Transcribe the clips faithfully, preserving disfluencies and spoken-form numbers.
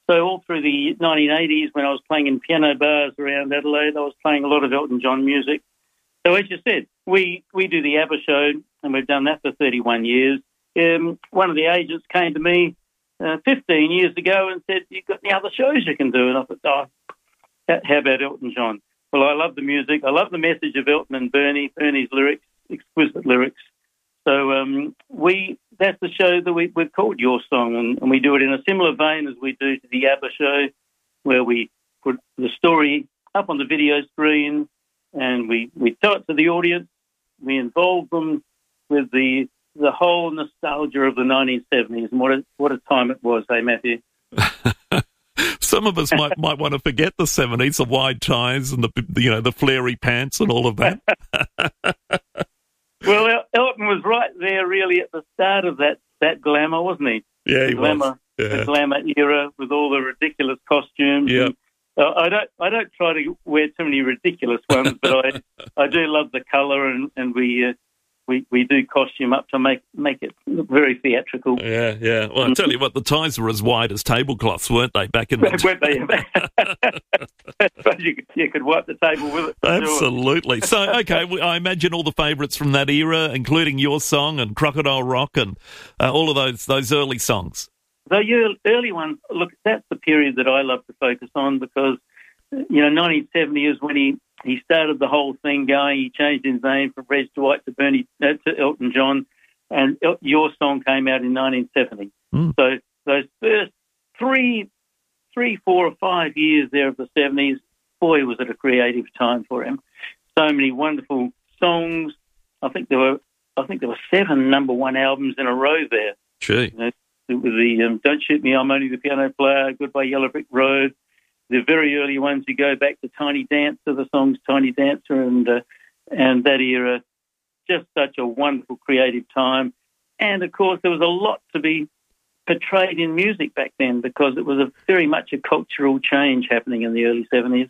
So all through the nineteen eighties, when I was playing in piano bars around Adelaide, I was playing a lot of Elton John music. So as you said, we, we do the ABBA show, and we've done that for thirty-one years. Um, one of the agents came to me uh, fifteen years ago and said, "You've got any other shows you can do?" And I thought, oh, how about Elton John? Well, I love the music. I love the message of Elton and Bernie, Bernie's lyrics, exquisite lyrics. So um, we that's the show that we, we've called Your Song, and, and we do it in a similar vein as we do to the ABBA show, where we put the story up on the video screen and we, we tell it to the audience. We involve them with the the whole nostalgia of the nineteen seventies, and what a, what a time it was, hey, Matthew? Some of us might might want to forget the seventies, the wide ties and the you know the flary pants and all of that. Well, El- Elton was right there, really, at the start of that, that glamour, wasn't he? Yeah, he the glamour, was. Yeah. The glamour era with all the ridiculous costumes. Yeah. Uh, I don't, I don't try to wear too many ridiculous ones, but I, I do love the colour, and and we, uh, we, we do costume up to make make it look very theatrical. Yeah, yeah. Well, I tell you what, the ties were as wide as tablecloths, weren't they, back in the weren't they? But you, you could wipe the table with it. Absolutely. Sure. So, okay, I imagine all the favourites from that era, including Your Song and Crocodile Rock and uh, all of those those early songs. The early ones, look, that's the period that I love to focus on because, you know, nineteen seventy is when he, he started the whole thing going. He changed his name from Reg Dwight to Bernie uh, to Elton John, and El- Your Song came out in nineteen seventy. Mm. So those first three, three, four or five years there of the seventies, boy, was it a creative time for him. So many wonderful songs. I think there were, I think there were seven number one albums in a row there. Gee. You know, with the um, Don't Shoot Me, I'm Only the Piano Player, Goodbye Yellow Brick Road. The very early ones, you go back to Tiny Dancer, the songs Tiny Dancer and uh, and that era. Just such a wonderful creative time. And, of course, there was a lot to be portrayed in music back then because it was a very much a cultural change happening in the early seventies.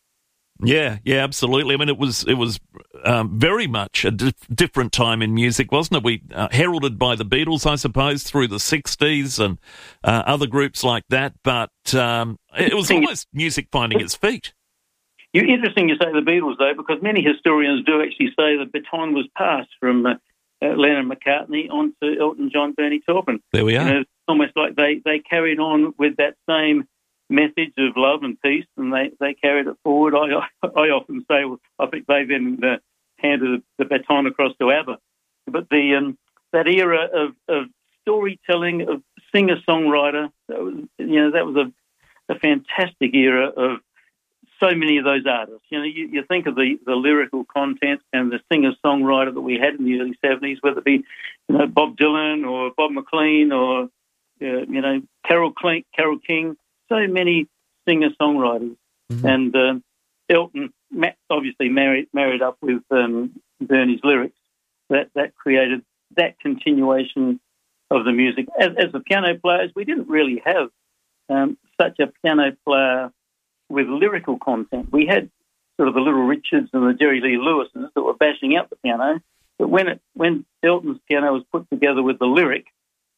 Yeah, yeah, absolutely. I mean, it was it was um, very much a di- different time in music, wasn't it? We uh, heralded by the Beatles, I suppose, through the sixties and uh, other groups like that. But um, it was almost music finding its feet. You're interesting you say the Beatles, though, because many historians do actually say the baton was passed from uh, uh, Lennon McCartney on to Elton John, Bernie Taupin. There we are. You know, it's almost like they, they carried on with that same message of love and peace, and they, they carried it forward. I I often say, well, I think they then uh, handed the baton across to ABBA. But the um, that era of, of storytelling, of singer-songwriter, that was, you know, that was a, a fantastic era of so many of those artists. You know, you, you think of the, the lyrical content and the singer-songwriter that we had in the early seventies, whether it be, you know, Bob Dylan or Bob McLean or, uh, you know, Carole King, Carole King. So many singer-songwriters. Mm-hmm. And uh, Elton obviously married married up with um, Bernie's lyrics. That that created that continuation of the music. As, as the piano players, we didn't really have um, such a piano player with lyrical content. We had sort of the Little Richards and the Jerry Lee Lewises that were bashing out the piano. But when it when Elton's piano was put together with the lyric,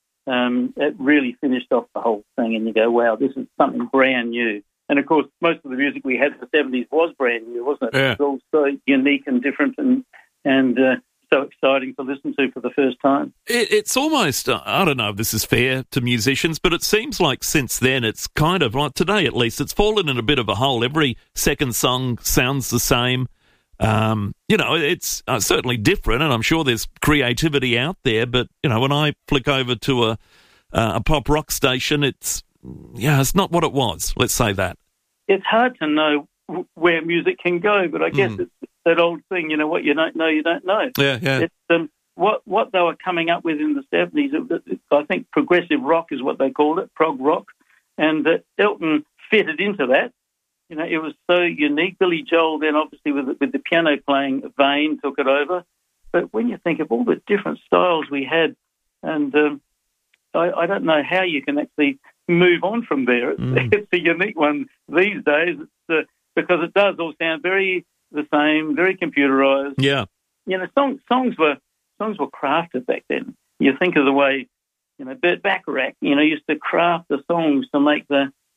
Um, it really finished off the whole thing, and you go, wow, this is something brand new. And, of course, most of the music we had in the seventies was brand new, wasn't it? Yeah. It was all so unique and different and and uh, so exciting to listen to for the first time. It, it's almost, uh, I don't know if this is fair to musicians, but it seems like since then it's kind of, like today at least, it's fallen in a bit of a hole. Every second song sounds the same. Um, you know, it's uh, certainly different, and I'm sure there's creativity out there. But you know, when I flick over to a uh, a pop rock station, it's yeah, it's not what it was. Let's say that. It's hard to know w- where music can go, but I guess mm. it's that old thing. You know, what you don't know, you don't know. Yeah, yeah. It's, um, what what they were coming up with in the seventies, I think progressive rock is what they called it, prog rock, and uh, Elton fitted into that. You know, it was so unique. Billy Joel then, obviously, with the, with the piano playing vein, took it over. But when you think of all the different styles we had, and um, I, I don't know how you can actually move on from there. It's, mm. it's a unique one these days it's, uh, because it does all sound very the same, very computerized. Yeah, you know, song, songs were songs were crafted back then. You think of the way, you know, Burt Bacharach, you know, used to craft the songs to make the